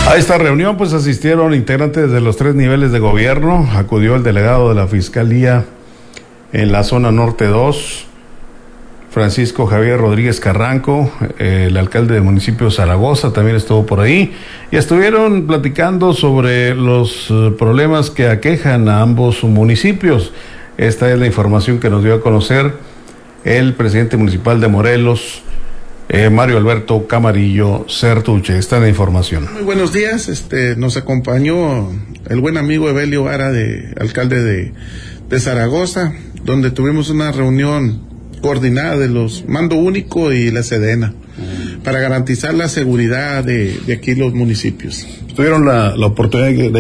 A esta reunión pues asistieron integrantes de los 3 niveles de gobierno. Acudió el delegado de la Fiscalía en la zona norte 2, Francisco Javier Rodríguez Carranco, el alcalde del municipio de Zaragoza también estuvo por ahí, y estuvieron platicando sobre los problemas que aquejan a ambos municipios. Esta es la información que nos dio a conocer el presidente municipal de Morelos, Mario Alberto Camarillo Certuche. Esta es la información. Muy buenos días, nos acompañó el buen amigo Evelio Vara, alcalde de Zaragoza, donde tuvimos una reunión coordinada de los Mando Único y la Sedena para garantizar la seguridad de aquí los municipios. Tuvieron la oportunidad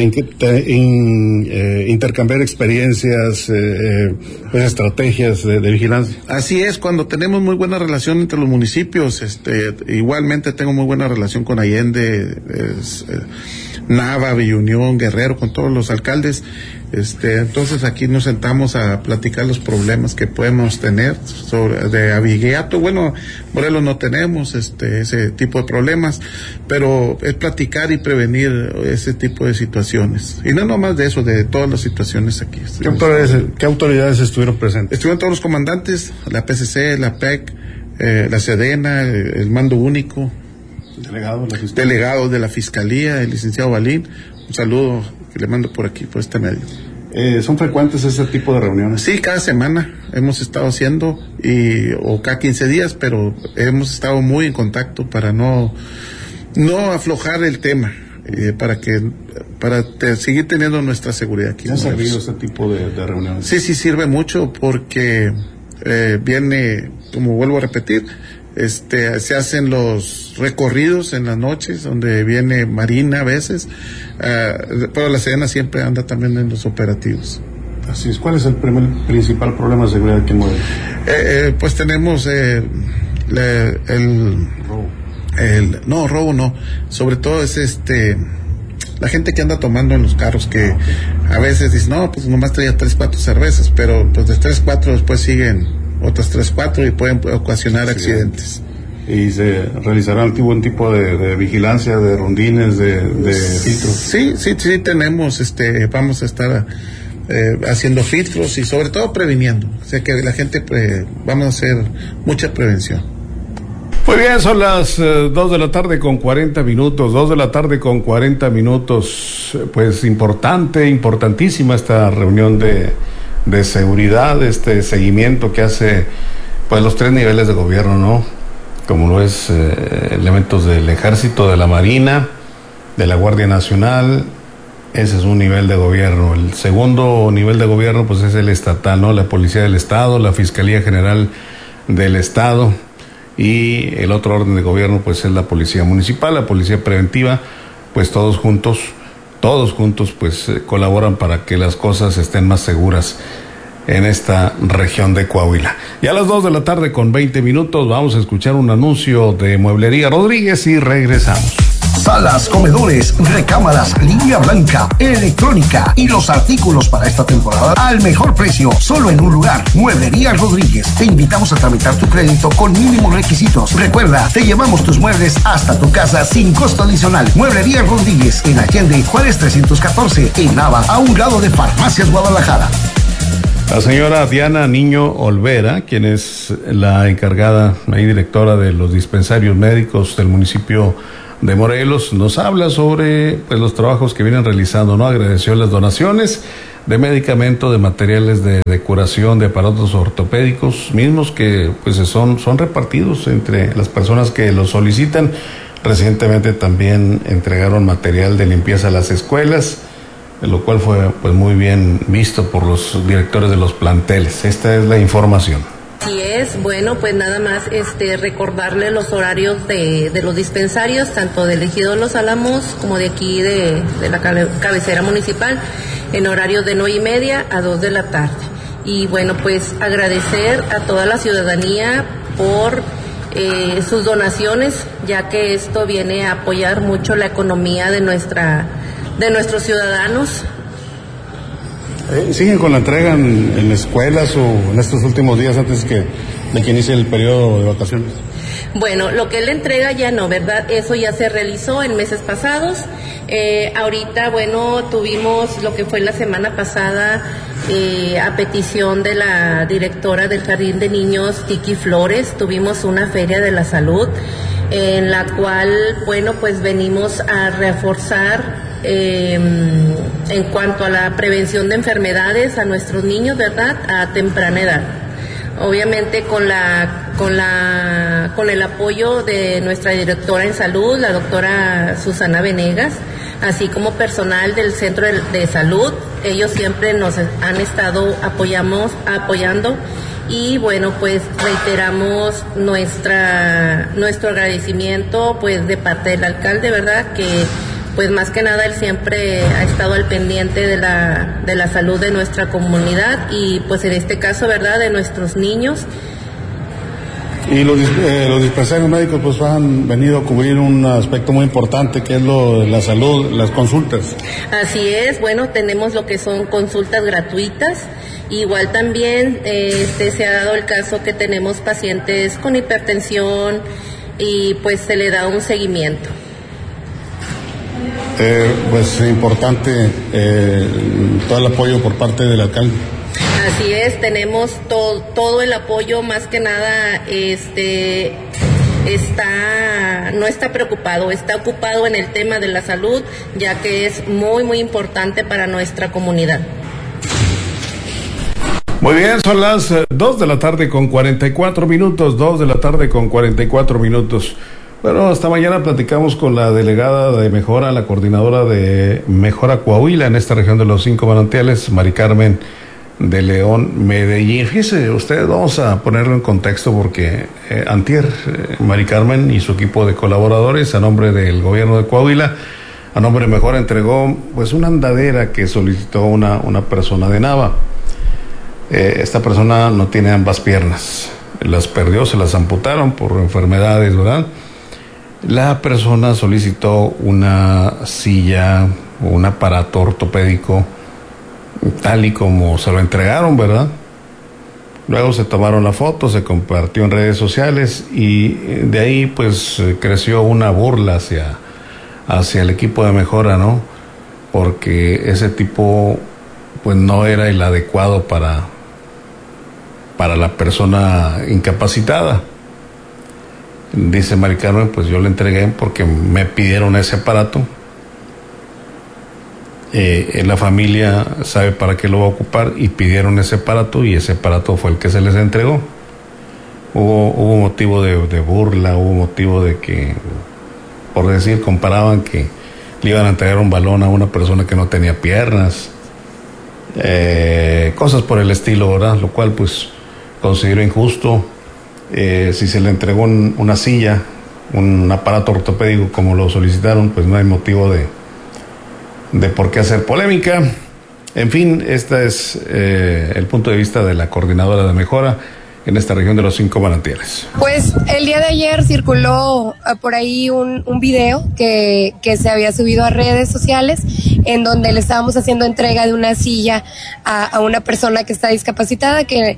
de intercambiar experiencias, estrategias de vigilancia. Así es, cuando tenemos muy buena relación entre los municipios, igualmente tengo muy buena relación con Allende, Nava, Villunión, Guerrero, con todos los alcaldes. Entonces aquí nos sentamos a platicar los problemas que podemos tener de abigeato. Bueno, Morelos no tenemos ese tipo de problemas, pero es platicar y prevenir ese tipo de situaciones. Y no nomás de eso, de todas las situaciones aquí. ¿Qué autoridades estuvieron presentes? Estuvieron todos los comandantes, la PCC, la PEC, la Sedena, el Mando Único, delegado de la Fiscalía, el licenciado Balín. Un saludo que le mando por aquí, por este medio. ¿Son frecuentes ese tipo de reuniones? Sí, cada semana hemos estado haciendo, o cada 15 días, pero hemos estado muy en contacto para no aflojar el tema, para seguir teniendo nuestra seguridad aquí. ¿Ha servido ese tipo de reuniones? Sí, sirve mucho porque viene, como vuelvo a repetir, se hacen los recorridos en las noches, donde viene Marina a veces, pero la Sedena siempre anda también en los operativos. Así es. ¿Cuál es el principal problema de seguridad que mueve? Pues tenemos robo no, sobre todo es la gente que anda tomando en los carros, que a veces dice, no, pues nomás traía 3-4 cervezas, pero pues de 3-4 después siguen otras 3-4 y pueden ocasionar accidentes. ¿Y se realizará algún tipo de vigilancia, de rondines, de filtros? Sí, tenemos, vamos a estar haciendo filtros y sobre todo previniendo. O sea que la gente, vamos a hacer mucha prevención. Muy bien, son las 2 de la tarde con 40 minutos, 2 de la tarde con 40 minutos. Pues importantísima esta reunión de seguridad, seguimiento que hace pues los 3 niveles de gobierno, ¿no? Como lo es elementos del Ejército, de la Marina, de la Guardia Nacional. Ese es un nivel de gobierno. El segundo nivel de gobierno pues es el estatal, ¿no? La Policía del Estado, la Fiscalía General del Estado, y el otro orden de gobierno pues es la Policía Municipal, la Policía Preventiva. Pues todos juntos pues colaboran para que las cosas estén más seguras en esta región de Coahuila. Y a las 2 de la tarde con 20 minutos vamos a escuchar un anuncio de Mueblería Rodríguez y regresamos. Salas, comedores, recámaras, línea blanca, electrónica y los artículos para esta temporada al mejor precio, solo en un lugar, Mueblería Rodríguez. Te invitamos a tramitar tu crédito con mínimos requisitos. Recuerda, te llevamos tus muebles hasta tu casa sin costo adicional. Mueblería Rodríguez, en Allende, Juárez 314, en Nava, a un lado de Farmacias Guadalajara. La señora Diana Niño Olvera, quien es la encargada y directora de los dispensarios médicos del municipio de Morelos, nos habla sobre pues los trabajos que vienen realizando, ¿no? Agradeció las donaciones de medicamentos, de materiales de curación, de aparatos ortopédicos, mismos que pues son repartidos entre las personas que los solicitan. Recientemente también entregaron material de limpieza a las escuelas, lo cual fue pues muy bien visto por los directores de los planteles. Esta es la información. Así es, bueno, pues nada más recordarle los horarios de los dispensarios, tanto del Ejido Los Álamos como de aquí de la cabecera municipal, en horarios de 9:30 a 2 de la tarde. Y bueno, pues agradecer a toda la ciudadanía por sus donaciones, ya que esto viene a apoyar mucho la economía de nuestros ciudadanos. ¿Siguen con la entrega en escuelas o en estos últimos días antes de que inicie el periodo de vacaciones? Bueno, lo que es la entrega ya no, ¿verdad? Eso ya se realizó en meses pasados. Ahorita, bueno, tuvimos lo que fue la semana pasada, a petición de la directora del Jardín de Niños, Tiki Flores, tuvimos una feria de la salud, en la cual, bueno, pues venimos a reforzar en cuanto a la prevención de enfermedades a nuestros niños, ¿verdad?, a temprana edad. Obviamente con el apoyo de nuestra directora en salud, la doctora Susana Venegas, así como personal del centro de salud. Ellos siempre nos han estado apoyando, y bueno, pues reiteramos nuestro agradecimiento pues de parte del alcalde, ¿verdad?, que pues más que nada él siempre ha estado al pendiente de la salud de nuestra comunidad, y pues en este caso, ¿verdad?, de nuestros niños. Y los dispensarios médicos pues han venido a cubrir un aspecto muy importante, que es la salud, las consultas. Así es, bueno, tenemos lo que son consultas gratuitas. Igual también se ha dado el caso que tenemos pacientes con hipertensión y pues se le da un seguimiento. Pues importante todo el apoyo por parte del alcalde. Así es, tenemos todo el apoyo, más que nada no está preocupado, está ocupado en el tema de la salud, ya que es muy muy importante para nuestra comunidad. Muy bien, son las 2 de la tarde con 44 minutos, 2 de la tarde con 44 minutos. Bueno, esta mañana platicamos con la delegada de Mejora, la coordinadora de Mejora Coahuila en esta región de los 5 manantiales, Mari Carmen de León Medellín. Fíjese usted, vamos a ponerlo en contexto porque antier, Mari Carmen y su equipo de colaboradores, a nombre del gobierno de Coahuila, a nombre de Mejora, entregó pues una andadera que solicitó una persona de Nava. Esta persona no tiene ambas piernas, las perdió, se las amputaron por enfermedades, ¿verdad? La persona solicitó una silla o un aparato ortopédico tal y como se lo entregaron, ¿verdad? Luego se tomaron la foto, se compartió en redes sociales y de ahí pues creció una burla hacia el equipo de Mejora, ¿no? Porque ese tipo pues no era el adecuado para la persona incapacitada. Dice Mari Carmen, pues yo le entregué porque me pidieron ese aparato. La familia sabe para qué lo va a ocupar y pidieron ese aparato y ese aparato fue el que se les entregó. Hubo motivo de burla, hubo motivo de que, por decir, comparaban que le iban a entregar un balón a una persona que no tenía piernas, cosas por el estilo, ¿verdad? Lo cual pues considero injusto. Si se le entregó una silla, un aparato ortopédico como lo solicitaron, pues no hay motivo de por qué hacer polémica. En fin, este es el punto de vista de la coordinadora de Mejora en esta región de los 5 manantiales. Pues el día de ayer circuló por ahí un video que se había subido a redes sociales, en donde le estábamos haciendo entrega de una silla a una persona que está discapacitada, que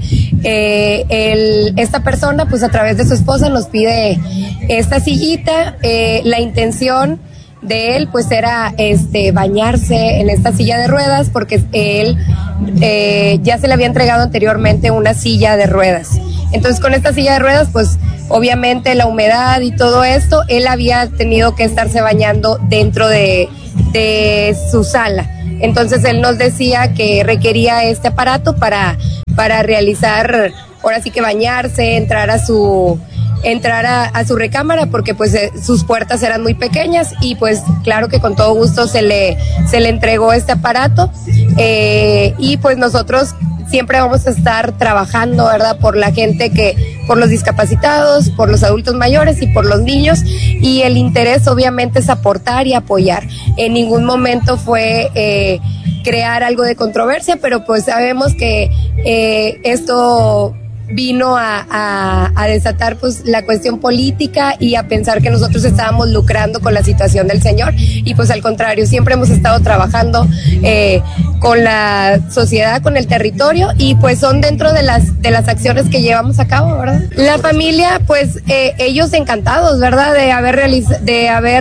esta persona pues a través de su esposa nos pide esta sillita. La intención de él pues era bañarse en esta silla de ruedas, porque él ya se le había entregado anteriormente una silla de ruedas. Entonces con esta silla de ruedas pues obviamente la humedad y todo esto, él había tenido que estarse bañando dentro de su sala. Entonces él nos decía que requería este aparato para realizar, ahora sí que bañarse, entrar a su recámara, porque pues sus puertas eran muy pequeñas, y pues claro que con todo gusto se le entregó este aparato, y pues nosotros siempre vamos a estar trabajando, ¿verdad?, por la gente por los discapacitados, por los adultos mayores y por los niños, y el interés obviamente es aportar y apoyar. En ningún momento fue crear algo de controversia, pero pues sabemos que esto vino a desatar pues la cuestión política y a pensar que nosotros estábamos lucrando con la situación del señor, y pues al contrario, siempre hemos estado trabajando con la sociedad, con el territorio, y pues son dentro de las acciones que llevamos a cabo, ¿verdad? La familia, pues ellos encantados, ¿verdad?, de haber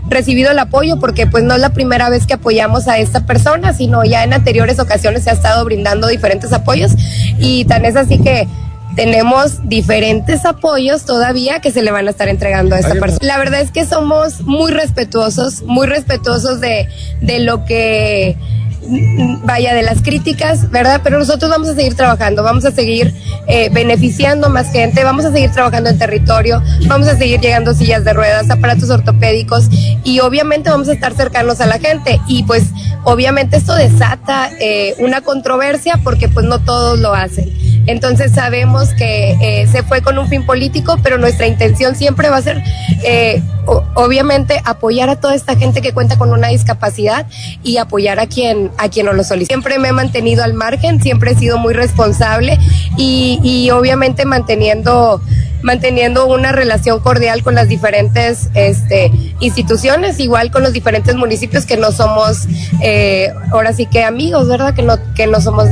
recibido el apoyo, porque pues no es la primera vez que apoyamos a esta persona, sino ya en anteriores ocasiones se ha estado brindando diferentes apoyos, y tan es así que tenemos diferentes apoyos todavía que se le van a estar entregando a esta persona. La verdad es que somos muy respetuosos de lo que, vaya, de las críticas, ¿verdad? Pero nosotros vamos a seguir trabajando, vamos a seguir beneficiando más gente, vamos a seguir trabajando en territorio, vamos a seguir llegando sillas de ruedas, aparatos ortopédicos, y obviamente vamos a estar cercanos a la gente, y pues obviamente esto desata una controversia porque pues no todos lo hacen. Entonces sabemos que se fue con un fin político, pero nuestra intención siempre va a ser, obviamente, apoyar a toda esta gente que cuenta con una discapacidad y apoyar a quien nos lo solicite. Siempre me he mantenido al margen, siempre he sido muy responsable y obviamente manteniendo una relación cordial con las diferentes instituciones, igual con los diferentes municipios que no somos, ahora sí que amigos, ¿verdad? Que no somos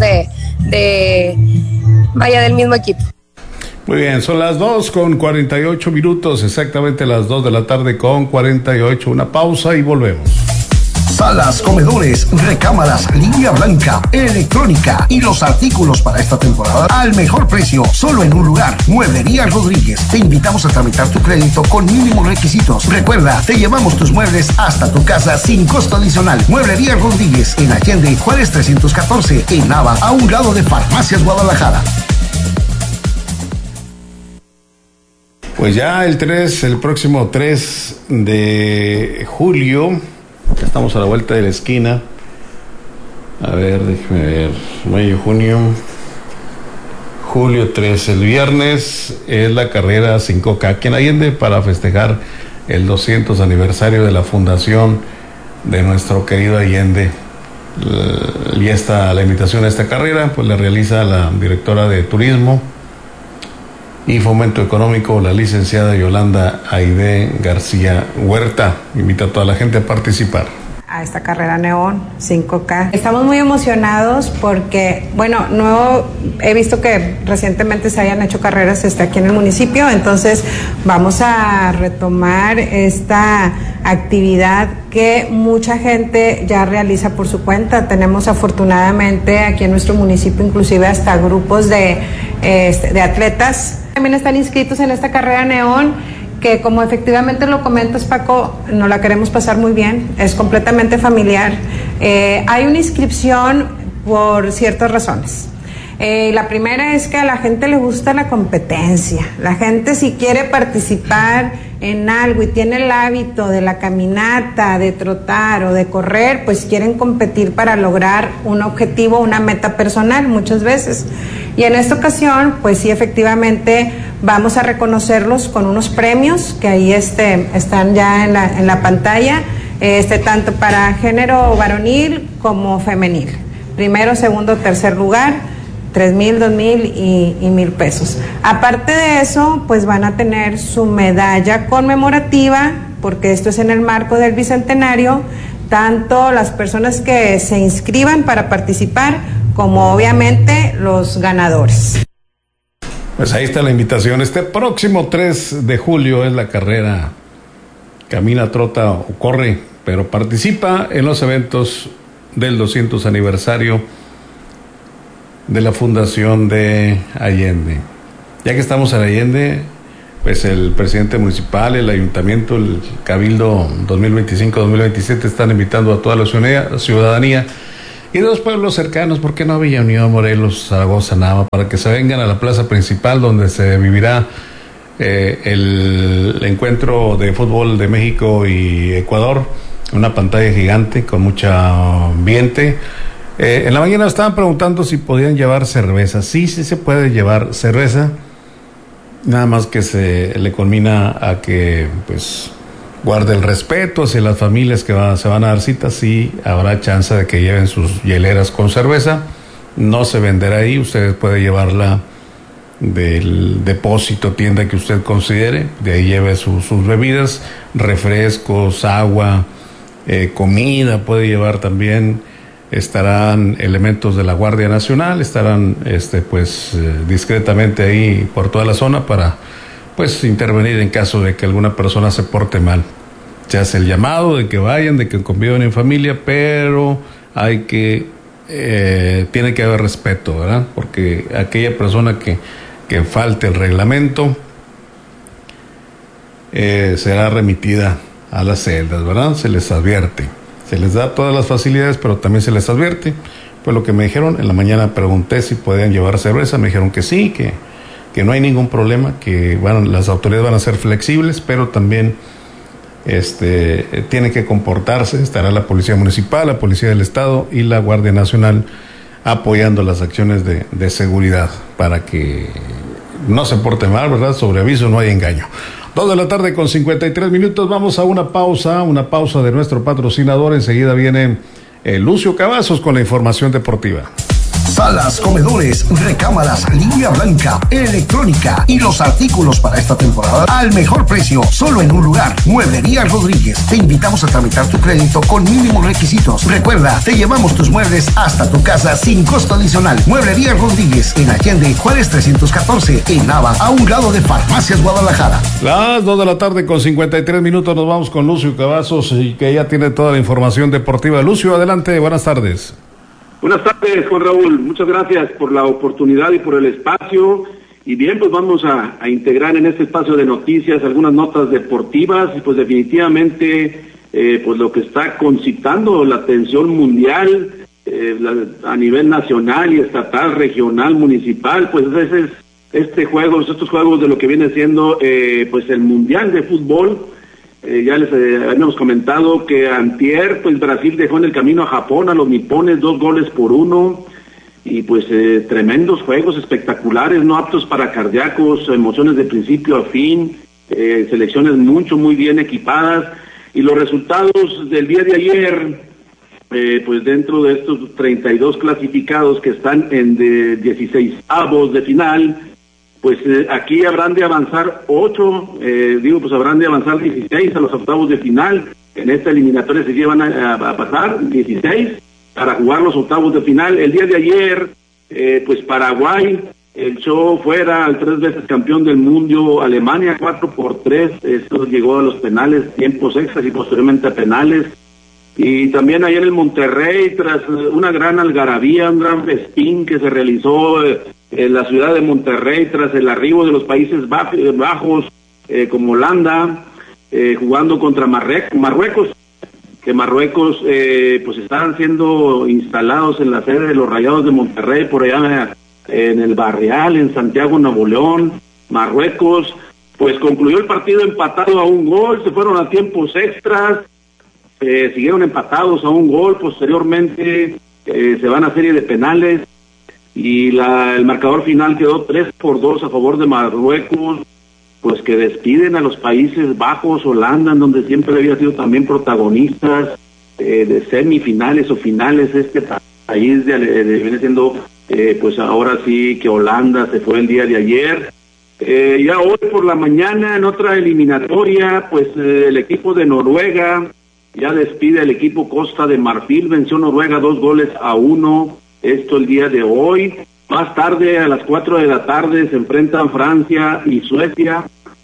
del mismo equipo. Muy bien, son las 2:48, exactamente las 2 de la tarde con 48, una pausa y volvemos. Salas, comedores, recámaras, línea blanca, electrónica y los artículos para esta temporada al mejor precio, solo en un lugar, Mueblería Rodríguez. Te invitamos a tramitar tu crédito con mínimos requisitos. Recuerda, te llevamos tus muebles hasta tu casa sin costo adicional. Mueblería Rodríguez, en Allende, Juárez 314, en Nava, a un lado de Farmacias Guadalajara. Pues ya el próximo 3 de julio, ya estamos a la vuelta de la esquina. A ver, déjeme ver. Mayo, junio. Julio 3, el viernes, es la carrera 5K aquí en Allende para festejar el 200 aniversario de la fundación de nuestro querido Allende. Y la invitación a esta carrera, pues la realiza la directora de Turismo y Fomento Económico, la licenciada Yolanda Aide García Huerta. Invita a toda la gente a participar a esta carrera Neón 5K. Estamos muy emocionados porque, bueno, no he visto que recientemente se hayan hecho carreras aquí en el municipio, entonces vamos a retomar esta actividad que mucha gente ya realiza por su cuenta. Tenemos afortunadamente aquí en nuestro municipio inclusive hasta grupos de atletas. También están inscritos en esta carrera Neón, que como efectivamente lo comentas, Paco, nos la queremos pasar muy bien, es completamente familiar. Hay una inscripción por ciertas razones. La primera es que a la gente le gusta la competencia. La gente, si quiere participar en algo y tiene el hábito de la caminata, de trotar o de correr, pues quieren competir para lograr un objetivo, una meta personal muchas veces. Y en esta ocasión, pues sí, efectivamente vamos a reconocerlos con unos premios que ahí están ya en la pantalla, tanto para género varonil como femenil. Primero, segundo, tercer lugar, 3,000, 2,000 y 1,000 pesos. Aparte de eso, pues van a tener su medalla conmemorativa, porque esto es en el marco del bicentenario, tanto las personas que se inscriban para participar, como obviamente los ganadores. Pues ahí está la invitación. Este próximo 3 de julio es la carrera Camina, Trota o Corre, pero participa en los eventos del 200 aniversario de la Fundación de Allende. Ya que estamos en Allende, pues el presidente municipal, el ayuntamiento, el Cabildo 2025-2027 están invitando a toda la ciudadanía y de los pueblos cercanos, ¿por qué no Villa Unión, Morelos, Zaragoza, Nava, para que se vengan a la plaza principal donde se vivirá el encuentro de fútbol de México y Ecuador, una pantalla gigante con mucho ambiente. En la mañana estaban preguntando si podían llevar cerveza. Sí se puede llevar cerveza, nada más que se le conmina a que pues guarde el respeto hacia las familias que se van a dar citas. Sí habrá chance de que lleven sus hieleras con cerveza, no se venderá ahí, usted puede llevarla del depósito, tienda que usted considere, de ahí lleve sus bebidas, refrescos, agua, comida, puede llevar también. Estarán elementos de la Guardia Nacional, estarán discretamente ahí por toda la zona para pues intervenir en caso de que alguna persona se porte mal. se hace el llamado de que vayan, de que convivan en familia, pero hay que tiene que haber respeto, ¿verdad? Porque aquella persona que falte el reglamento será remitida a las celdas, ¿verdad? Se les advierte, se les da todas las facilidades, pero también se les advierte. Pues lo que me dijeron, en la mañana pregunté si podían llevar cerveza, me dijeron que sí, que no hay ningún problema, que las autoridades van a ser flexibles, pero también tiene que comportarse, estará la Policía Municipal, la Policía del Estado y la Guardia Nacional apoyando las acciones de seguridad para que no se porte mal, ¿verdad? Sobre aviso no hay engaño. 2:53 p.m, vamos a una pausa de nuestro patrocinador, enseguida viene Lucio Cavazos con la información deportiva. Salas, comedores, recámaras, línea blanca, electrónica y los artículos para esta temporada al mejor precio, solo en un lugar, Mueblería Rodríguez. Te invitamos a tramitar tu crédito con mínimos requisitos. Recuerda, te llevamos tus muebles hasta tu casa sin costo adicional. Mueblería Rodríguez, en Allende, Juárez 314, en Nava, a un lado de Farmacias Guadalajara. Las 2:53 p.m, nos vamos con Lucio Cavazos, y que ya tiene toda la información deportiva. Lucio, adelante, buenas tardes. Buenas tardes, Juan Raúl. Muchas gracias por la oportunidad y por el espacio. Y bien, pues vamos a integrar en este espacio de noticias algunas notas deportivas y pues definitivamente pues lo que está concitando la atención mundial a nivel nacional y estatal, regional, municipal, pues ese es estos juegos de lo que viene siendo pues el Mundial de Fútbol. Ya les habíamos comentado que antier, pues Brasil dejó en el camino a Japón, a los nipones, 2-1, y pues tremendos juegos espectaculares, no aptos para cardíacos, emociones de principio a fin, selecciones muy bien equipadas, y los resultados del día de ayer, pues dentro de estos 32 clasificados que están en 16avos de final, pues aquí habrán de avanzar 8, pues habrán de avanzar 16 a los octavos de final. En esta eliminatoria se llevan a pasar 16 para jugar los octavos de final. El día de ayer, pues Paraguay echó fuera al 3 veces campeón del mundo Alemania, 4-3. Esto llegó a los penales, tiempos extras y posteriormente a penales. Y también ayer en Monterrey, tras una gran algarabía, un gran festín que se realizó en la ciudad de Monterrey tras el arribo de los Países Bajos, como Holanda, jugando contra Marruecos, que Marruecos pues están siendo instalados en la sede de los Rayados de Monterrey, por allá en el Barrial, en Santiago, Nuevo León. Marruecos pues concluyó el partido empatado a 1 gol, se fueron a tiempos extras, siguieron empatados a 1 gol, posteriormente se van a serie de penales, y el marcador final quedó 3-2 a favor de Marruecos, pues que despiden a los Países Bajos, Holanda, en donde siempre había sido también protagonistas de semifinales o finales. Este país viene siendo, pues ahora sí que Holanda se fue el día de ayer. Ya hoy por la mañana, en otra eliminatoria, pues el equipo de Noruega ya despide al equipo Costa de Marfil, venció Noruega 2-1, esto el día de hoy. Más tarde, a las 4 de la tarde, se enfrentan Francia y Suecia,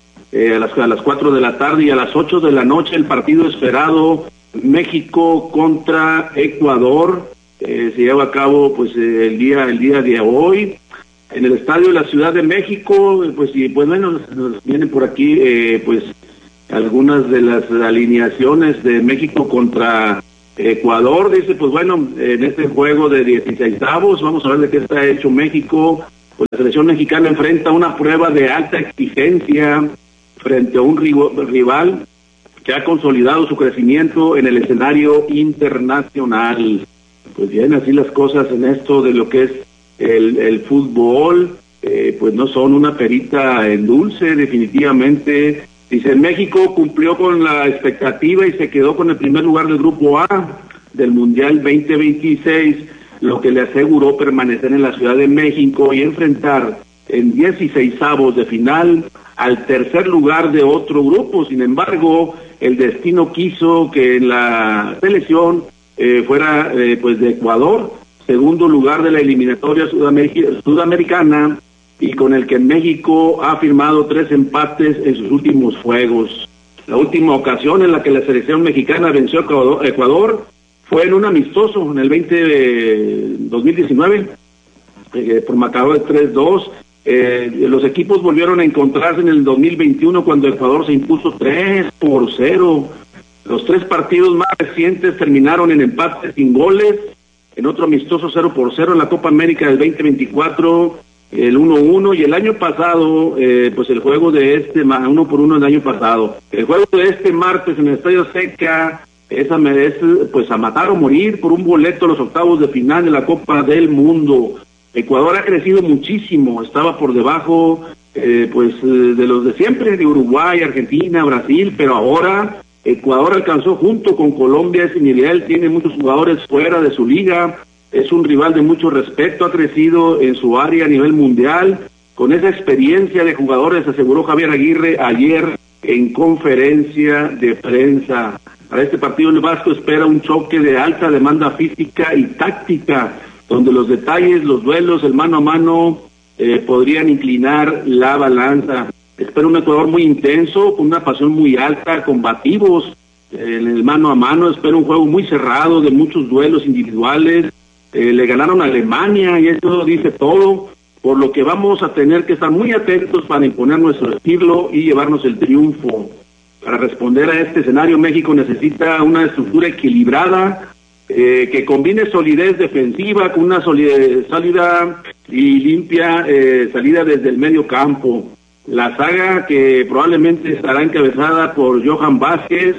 a las 4 de la tarde, y a las 8 de la noche el partido esperado, México contra Ecuador, se lleva a cabo pues el día de hoy, en el estadio de la Ciudad de México. Pues bueno, nos vienen por aquí pues algunas de las alineaciones de México contra Ecuador. Dice, pues bueno, en este juego de 16avos, vamos a ver de qué está hecho México. Pues la selección mexicana enfrenta una prueba de alta exigencia frente a un rival que ha consolidado su crecimiento en el escenario internacional. Pues bien, así las cosas en esto de lo que es el fútbol, pues no son una perita en dulce, definitivamente. Dice, México cumplió con la expectativa y se quedó con el primer lugar del Grupo A del Mundial 2026, lo que le aseguró permanecer en la Ciudad de México y enfrentar en 16avos de final al tercer lugar de otro grupo. Sin embargo, el destino quiso que la selección fuera pues de Ecuador, segundo lugar de la eliminatoria sudamericana, y con el que México ha firmado 3 empates en sus últimos juegos. La última ocasión en la que la selección mexicana venció a Ecuador fue en un amistoso en el 2019, por marcador de 3-2. Los equipos volvieron a encontrarse en el 2021 cuando Ecuador se impuso 3-0. Los 3 partidos más recientes terminaron en empate sin goles. En otro amistoso 0-0 en la Copa América del 2024, el 1-1, y el año pasado, pues el juego de 1-1 el año pasado. El juego de este martes en el Estadio Azteca pues a matar o morir por un boleto a los octavos de final de la Copa del Mundo. Ecuador ha crecido muchísimo, estaba por debajo de los de siempre, de Uruguay, Argentina, Brasil, pero ahora Ecuador alcanzó junto con Colombia ese nivel, tiene muchos jugadores fuera de su liga, es un rival de mucho respeto, ha crecido en su área a nivel mundial, con esa experiencia de jugadores, aseguró Javier Aguirre ayer en conferencia de prensa. Para este partido el Vasco espera un choque de alta demanda física y táctica, donde los detalles, los duelos, el mano a mano podrían inclinar la balanza. Espero un Ecuador muy intenso, con una pasión muy alta, combativos en el mano a mano. Espero un juego muy cerrado, de muchos duelos individuales. Le ganaron a Alemania y eso dice todo, por lo que vamos a tener que estar muy atentos para imponer nuestro estilo y llevarnos el triunfo. Para responder a este escenario, México necesita una estructura equilibrada, que combine solidez defensiva con una sólida y limpia salida desde el medio campo. La saga, que probablemente estará encabezada por Johan Vázquez,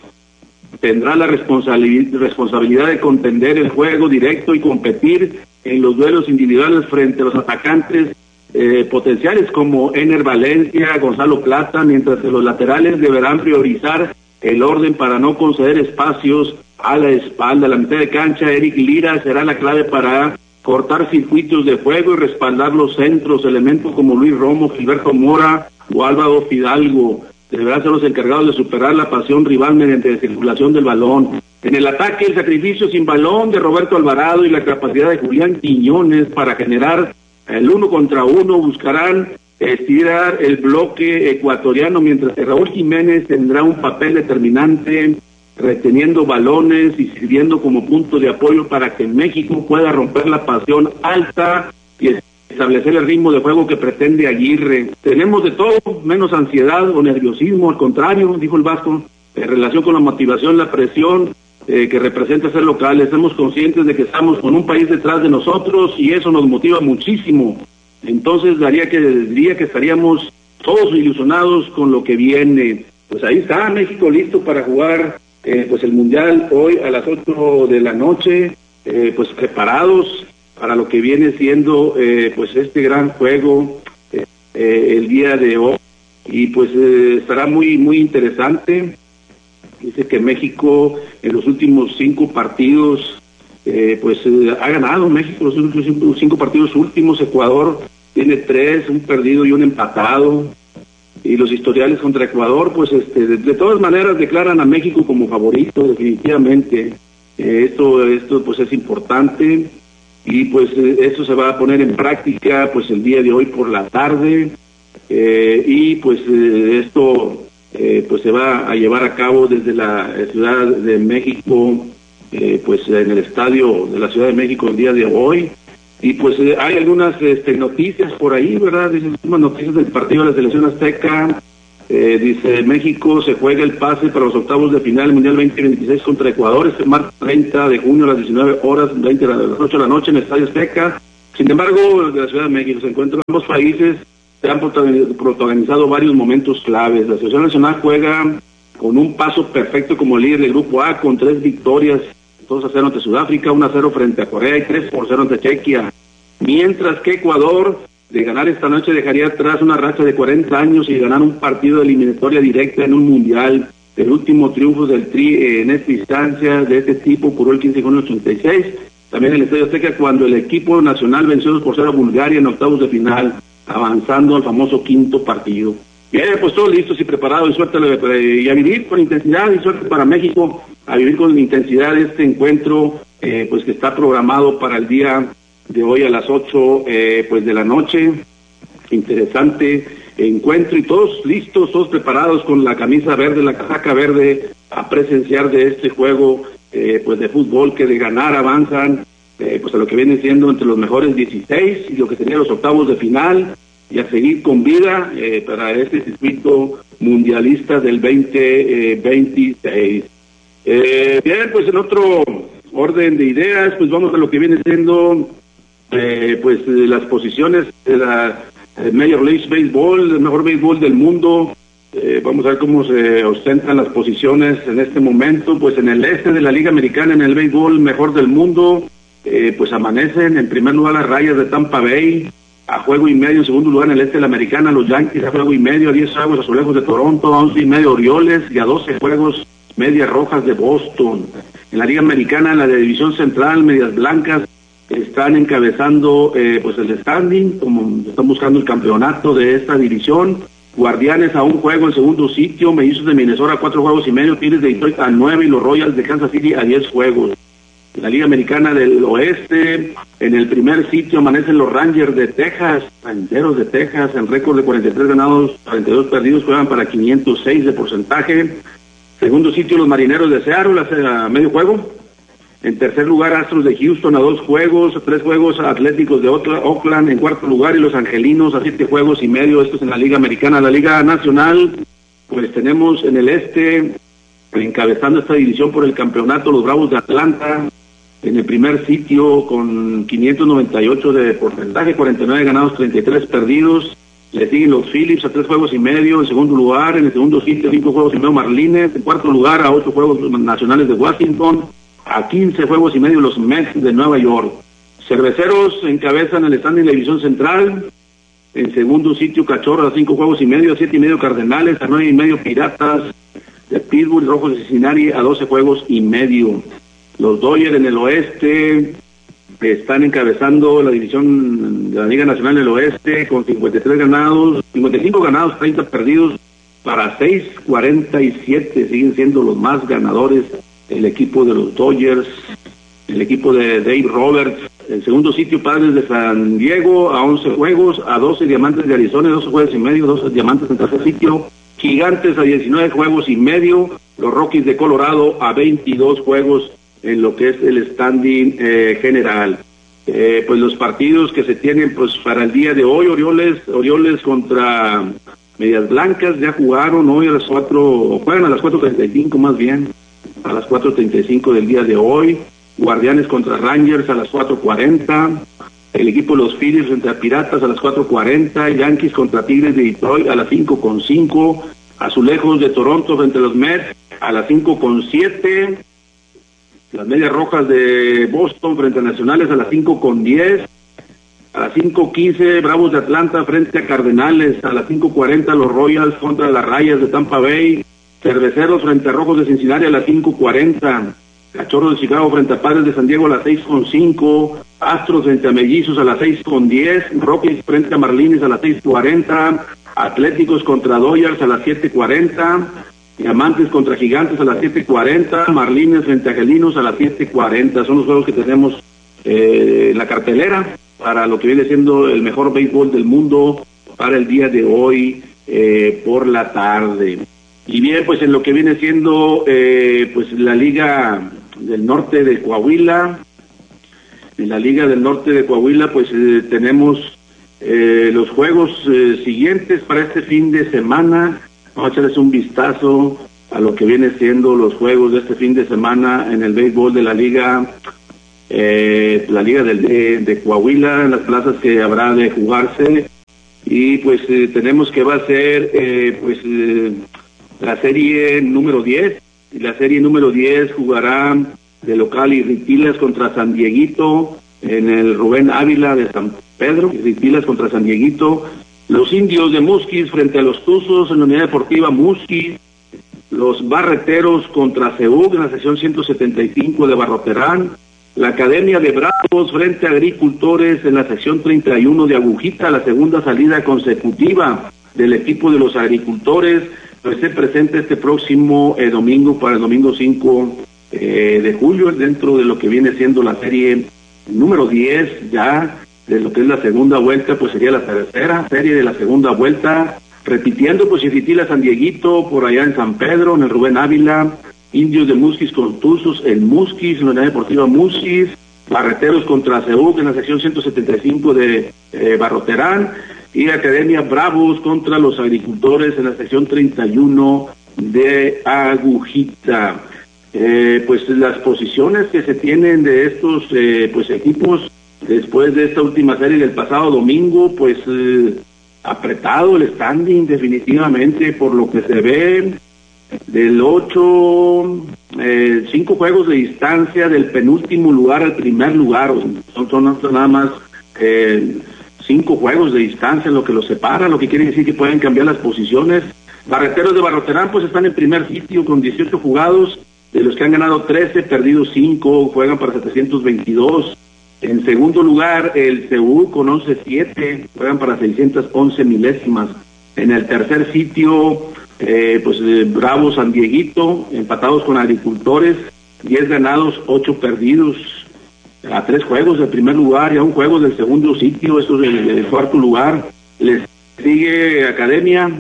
tendrá la responsabilidad de contender el juego directo y competir en los duelos individuales frente a los atacantes potenciales como Ener Valencia, Gonzalo Plata, mientras que los laterales deberán priorizar el orden para no conceder espacios a la espalda. La mitad de cancha, Eric Lira será la clave para cortar circuitos de juego y respaldar los centros. Elementos como Luis Romo, Gilberto Mora o Álvaro Fidalgo deberán ser los encargados de superar la pasión rival mediante la circulación del balón. En el ataque, el sacrificio sin balón de Roberto Alvarado y la capacidad de Julián Quiñones para generar el 1 contra 1 buscarán estirar el bloque ecuatoriano, mientras que Raúl Jiménez tendrá un papel determinante reteniendo balones y sirviendo como punto de apoyo para que México pueda romper la pasión alta y establecer el ritmo de juego que pretende Aguirre. Tenemos de todo, menos ansiedad o nerviosismo, al contrario, dijo el Vasco, en relación con la motivación, la presión que representa ser locales. Somos conscientes de que estamos con un país detrás de nosotros y eso nos motiva muchísimo. Entonces diría que estaríamos todos ilusionados con lo que viene. Pues ahí está México listo para jugar pues el Mundial hoy a las 8 de la noche, pues preparados para lo que viene siendo pues este gran juego el día de hoy, y pues estará muy interesante. Dice que México en los últimos 5 partidos ha ganado México los últimos 5 partidos últimos. Ecuador tiene 3, un perdido y un empatado, y los historiales contra Ecuador pues de todas maneras declaran a México como favorito definitivamente. Esto pues es importante, y pues esto se va a poner en práctica pues el día de hoy por la tarde, y pues esto pues se va a llevar a cabo desde la Ciudad de México, pues en el estadio de la Ciudad de México el día de hoy. Y pues hay algunas noticias por ahí, ¿verdad? Dice, últimas noticias del partido de la Selección Azteca. Dice, México se juega el pase para los octavos de final del Mundial 2026 contra Ecuador este martes 30 de junio a las 19 horas, 20 a las 8 de la noche en el Estadio Azteca. Sin embargo, de la Ciudad de México se encuentran ambos países, se han protagonizado varios momentos claves. La Selección Nacional juega con un paso perfecto como líder del Grupo A, con 3 victorias, 2-0 ante Sudáfrica, 1-0 frente a Corea y 3-0 ante Chequia. Mientras que Ecuador, de ganar esta noche, dejaría atrás una racha de 40 años y ganar un partido de eliminatoria directa en un mundial. El último triunfo del Tri en esta instancia de este tipo ocurrió el 15 de junio del 86, también en el Estadio Azteca, cuando el equipo nacional venció 2-0 a Bulgaria en octavos de final, avanzando al famoso 5º partido. Bien, pues todos listos y preparados, y suerte y a vivir con intensidad, y suerte para México, a vivir con intensidad este encuentro, pues que está programado para el día de hoy a las 8 pues de la noche. Interesante encuentro y todos listos, todos preparados con la camisa verde, la casaca verde, a presenciar de este juego pues de fútbol, que de ganar avanzan pues a lo que viene siendo entre los mejores 16 y lo que sería los octavos de final, y a seguir con vida para este circuito mundialista del 2026. Bien, pues en otro orden de ideas, pues vamos a lo que viene siendo pues las posiciones de la Major League Baseball, el mejor béisbol del mundo. Vamos a ver cómo se ostentan las posiciones en este momento. Pues en el este de la Liga Americana, en el béisbol mejor del mundo, pues amanecen en primer lugar las Rayas de Tampa Bay, a juego y medio. En segundo lugar, en el este de la Americana, los Yankees a juego y medio, a 10 juegos Azulejos de Toronto, a 11 y medio Orioles, y a 12 juegos Medias Rojas de Boston. En la Liga Americana, en la de División Central, Medias Blancas están encabezando pues el standing, como están buscando el campeonato de esta división. Guardianes a 1 juego en segundo sitio, Mellizos de Minnesota a 4 juegos y medio, Tigres de Detroit a 9 y los Royals de Kansas City a 10 juegos. En la Liga Americana del Oeste, en el primer sitio amanecen los Rangers de Texas, Rancheros de Texas, en récord de 43 ganados, 42 perdidos, juegan para 506 de porcentaje. Segundo sitio, los Marineros de Seattle a medio juego. En tercer lugar, Astros de Houston a 2 juegos, 3 juegos Atléticos de Oakland en cuarto lugar, y los Angelinos a 7 juegos y medio. Esto es en la Liga Americana. La Liga Nacional, pues tenemos en el este, encabezando esta división por el campeonato, los Bravos de Atlanta, en el primer sitio con 598 de porcentaje, 49 ganados, 33 perdidos. Le siguen los Phillies a 3 juegos y medio en segundo lugar. En el segundo sitio, 5 juegos y medio Marlines. En cuarto lugar, a 8 juegos nacionales de Washington. A 15 juegos y medio los Mets de Nueva York. Cerveceros encabezan el standing de la División Central. En segundo sitio, Cachorros a 5 juegos y medio, a 7 y medio Cardenales, a 9 y medio Piratas de Pittsburgh, Rojos de Cincinnati a 12 juegos y medio. Los Dodgers en el oeste están encabezando la división de la Liga Nacional del Oeste con 53 ganados, 55 ganados, 30 perdidos para 6.47. Siguen siendo los más ganadores el equipo de los Dodgers, el equipo de Dave Roberts. En segundo sitio, Padres de San Diego a 11 juegos, a 12 Diamantes de Arizona, 12 juegos y medio, 12 Diamantes en tercer sitio. Gigantes a 19 juegos y medio, los Rockies de Colorado a 22 juegos en lo que es el standing general. Pues los partidos que se tienen pues para el día de hoy, Orioles contra Medias Blancas ya jugaron hoy a las 4, juegan a las 4:35 más bien, a las 4:35 del día de hoy. Guardianes contra Rangers a las 4:40, el equipo de los Phillies frente a Piratas a las 4:40, Yankees contra Tigres de Detroit a las 5:05, Azulejos de Toronto frente a los Mets a las 5:07, las Medias Rojas de Boston frente a Nacionales a las 5:10, a las 5:15 Bravos de Atlanta frente a Cardenales, a las 5:40 los Royals contra las Rayas de Tampa Bay, Cerveceros frente a Rojos de Cincinnati a las 5:40, Cachorros de Chicago frente a Padres de San Diego a las 6:05, Astros frente a Mellizos a las 6:10, Rockies frente a Marlines a las 6:40, Atléticos contra Dodgers a las 7:40, Diamantes contra Gigantes a las 7:40, Marlines frente a Angelinos a las 7:40. Son los juegos que tenemos en la cartelera para lo que viene siendo el mejor béisbol del mundo para el día de hoy por la tarde. Y bien, pues en lo que viene siendo pues la Liga del Norte de Coahuila, en la Liga del Norte de Coahuila pues tenemos los juegos siguientes para este fin de semana. Vamos a echarles un vistazo a lo que viene siendo los juegos de este fin de semana en el béisbol de la Liga de Coahuila, en las plazas que habrá de jugarse. Y pues tenemos que va a ser la serie número 10, y la serie número 10 jugará de local Irripilas contra San Dieguito en el Rubén Ávila de San Pedro, Irripilas contra San Dieguito, los Indios de Musquis frente a los Tuzos en la Unidad Deportiva Musquis, los Barreteros contra Seúl en la sección 175 de Barroterán, la Academia de Bravos frente a Agricultores en la sección 31 de Agujita, la segunda salida consecutiva del equipo de los Agricultores, pues se presenta este próximo domingo, para el domingo 5 de julio, dentro de lo que viene siendo la serie número 10 ya, de lo que es la segunda vuelta, pues sería la tercera serie de la segunda vuelta Repitiendo, pues Citila San Dieguito, por allá en San Pedro, en el Rubén Ávila, Indios de Musquis con Tuzos, el Musquis, en la Unidad Deportiva Musquis, Barreteros contra CEUC en la sección 175 de Barroterán, y Academia Bravos contra los Agricultores en la sección 31 de Agujita. Pues las posiciones que se tienen de estos pues equipos después de esta última serie del pasado domingo, pues apretado el standing definitivamente por lo que se ve. Del 8, 5 juegos de distancia del penúltimo lugar al primer lugar, son nada más 5 juegos de distancia lo que los separa, lo que quiere decir que pueden cambiar las posiciones. Barreteros de Barroterán pues están en primer sitio con 18 jugados, de los que han ganado 13, perdido 5, juegan para 722. En segundo lugar el CEU con 11-7, juegan para 611 milésimas. En el tercer sitio Bravos San Dieguito, empatados con Agricultores, 10 ganados, 8 perdidos, a 3 juegos del primer lugar y a 1 juego del segundo sitio, eso es el cuarto lugar. Les sigue Academia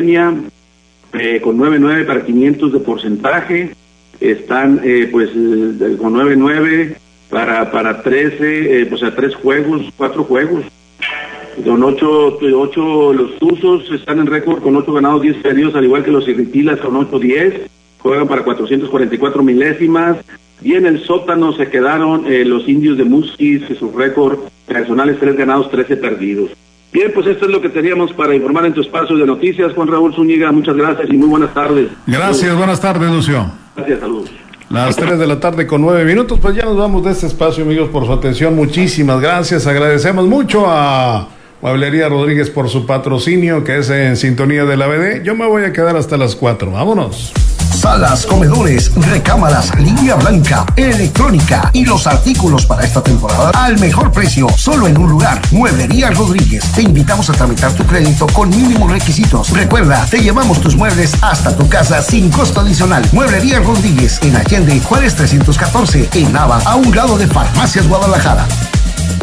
con 9.9 para 500 de porcentaje, están con 9.9 para 13, a 3 juegos, 4 juegos. Con 8 los Tuzos están en récord con 8 ganados, 10 perdidos, al igual que los Irritilas con 8-10, juegan para 444 milésimas, y en el sótano se quedaron los Indios de Musquis, que su récord personal es 3 ganados, 13 perdidos. Bien, pues esto es lo que teníamos para informar en tu espacio de noticias. Juan Raúl Zúñiga, muchas gracias y muy buenas tardes. Gracias, saludos. Buenas tardes, Lucio. Gracias, saludos. Las 3 de la tarde con 9 minutos, pues ya nos vamos de este espacio, amigos, por su atención. Muchísimas gracias, agradecemos mucho a Mueblería Rodríguez por su patrocinio, que es en sintonía de la BD. Yo me voy a quedar hasta las 4. Vámonos. Salas, comedores, recámaras, línea blanca, electrónica y los artículos para esta temporada al mejor precio, solo en un lugar. Mueblería Rodríguez. Te invitamos a tramitar tu crédito con mínimos requisitos. Recuerda, te llevamos tus muebles hasta tu casa sin costo adicional. Mueblería Rodríguez en Allende, Juárez 314, en Nava, a un lado de Farmacias Guadalajara.